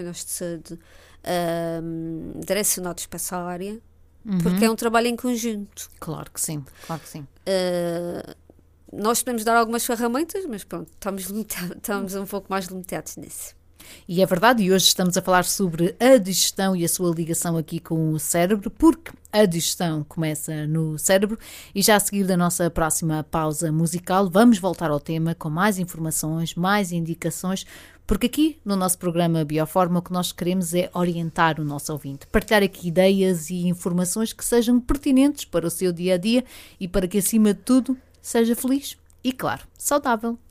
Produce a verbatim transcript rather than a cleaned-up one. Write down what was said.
de saúde um, direcionados para essa área, Uhum. porque é um trabalho em conjunto. Claro que sim, claro que sim. Uh, nós podemos dar algumas ferramentas, mas pronto, estamos, limitados, estamos um pouco mais limitados nisso. E é verdade, e hoje estamos a falar sobre a digestão e a sua ligação aqui com o cérebro, porque a digestão começa no cérebro. E já a seguir da nossa próxima pausa musical, vamos voltar ao tema com mais informações, mais indicações, porque aqui no nosso programa Bioforma o que nós queremos é orientar o nosso ouvinte, partilhar aqui ideias e informações que sejam pertinentes para o seu dia-a-dia e para que, acima de tudo, seja feliz e, claro, saudável.